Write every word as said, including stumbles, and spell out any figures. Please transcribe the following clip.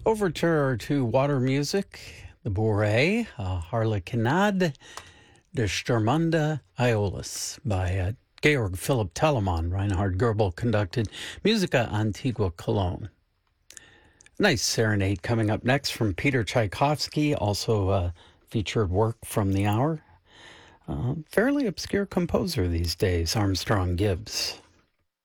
Overture to water music, the Bourrée, uh, Harlequinade de Stormanda Aeolus by uh, Georg Philipp Telemann. Reinhard Goebel conducted Musica Antigua Cologne. Nice serenade coming up next from Peter Tchaikovsky, also uh, featured work from the hour. Uh, fairly obscure composer these days, Armstrong Gibbs.